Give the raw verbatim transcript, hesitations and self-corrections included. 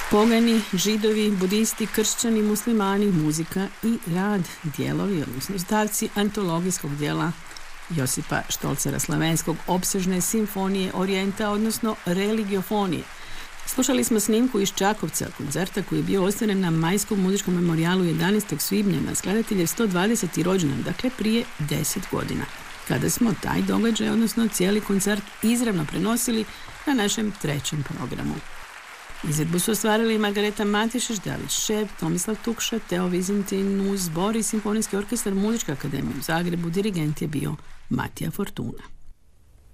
Pogani, židovi, budisti, kršćani, muslimani, muzika i rad, dijelovi, odnosno stavci antologijskog dijela Josipa Štolcera Slavenskog, opsežne simfonije orijenta, odnosno religiofonije. Slušali smo snimku iz Čakovca, koncerta koji je bio ostvaren na Majskom muzičkom memorijalu jedanaestog svibnja na skladateljev sto dvadeseti rođendan, dakle prije deset godina, kada smo taj događaj, odnosno cijeli koncert, izravno prenosili na našem trećem programu. Izvedbu su ostvarili Margareta Matišić, David Šep, Tomislav Tukša, Teo Vizintin uz zbor i Simfonijski orkestar Muzičke akademije u Zagrebu. Dirigent je bio Matija Fortuna.